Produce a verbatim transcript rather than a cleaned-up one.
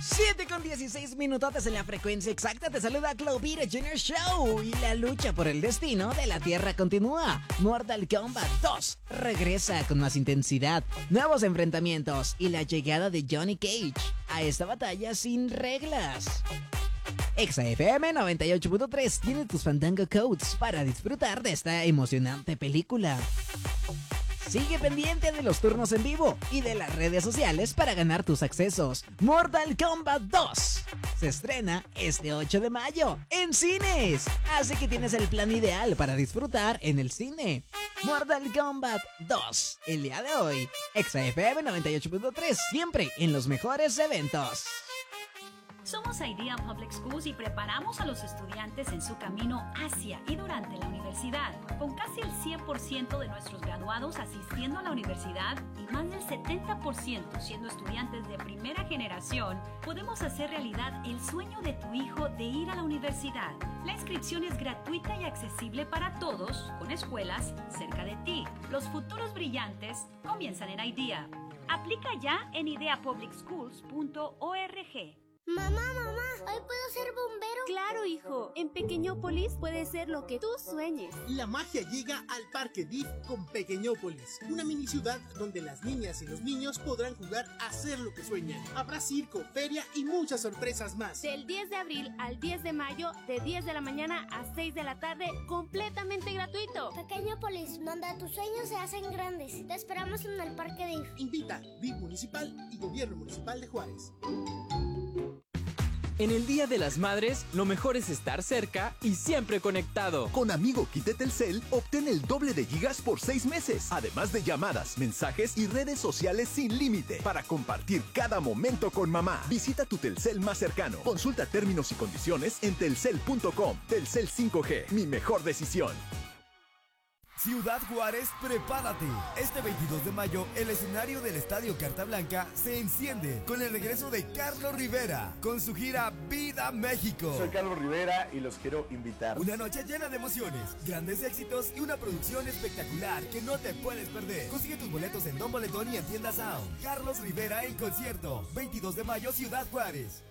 siete con dieciséis minutotes en la frecuencia exacta. Te saluda Clovira Junior Show. Y la lucha por el destino de la Tierra continúa. Mortal Kombat dos regresa con más intensidad, nuevos enfrentamientos y la llegada de Johnny Cage a esta batalla sin reglas. Exa F M noventa y ocho punto tres tiene tus Fandango Codes para disfrutar de esta emocionante película. Sigue pendiente de los turnos en vivo y de las redes sociales para ganar tus accesos. Mortal Kombat dos se estrena este ocho de mayo en cines, así que tienes el plan ideal para disfrutar en el cine. Mortal Kombat dos, el día de hoy. Exa F M noventa y ocho punto tres, siempre en los mejores eventos. Somos Idea Public Schools y preparamos a los estudiantes en su camino hacia y durante la universidad. Con casi el cien por ciento de nuestros graduados asistiendo a la universidad y más del setenta por ciento siendo estudiantes de primera generación, podemos hacer realidad el sueño de tu hijo de ir a la universidad. La inscripción es gratuita y accesible para todos, con escuelas cerca de ti. Los futuros brillantes comienzan en Idea. Aplica ya en idea public schools punto org. Mamá, mamá, ¿hoy puedo ser bombero? Claro, hijo. En Pequeñópolis puede ser lo que tú sueñes. La magia llega al Parque D I F con Pequeñópolis, una mini ciudad donde las niñas y los niños podrán jugar a hacer lo que sueñan. Habrá circo, feria y muchas sorpresas más. Del diez de abril al diez de mayo, de diez de la mañana a seis de la tarde, completamente gratuito. Pequeñópolis, donde tus sueños se hacen grandes. Te esperamos en el Parque D I F. Invita D I F Municipal y Gobierno Municipal de Juárez. En el Día de las Madres, lo mejor es estar cerca y siempre conectado. Con Amigo Quite Telcel, obtén el doble de gigas por seis meses, además de llamadas, mensajes y redes sociales sin límite, para compartir cada momento con mamá. Visita tu Telcel más cercano. Consulta términos y condiciones en telcel punto com. Telcel cinco G, mi mejor decisión. Ciudad Juárez, prepárate. Este veintidós de mayo, el escenario del Estadio Carta Blanca se enciende con el regreso de Carlos Rivera con su gira Vida México. Soy Carlos Rivera y los quiero invitar. Una noche llena de emociones, grandes éxitos y una producción espectacular que no te puedes perder. Consigue tus boletos en Don Boletón y en Tienda Sound. Carlos Rivera en concierto, veintidós de mayo, Ciudad Juárez.